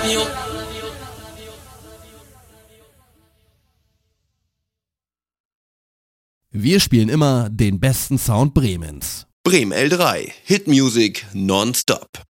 Wir spielen immer den besten Sound Bremens. Bremen L3, Hit Music nonstop.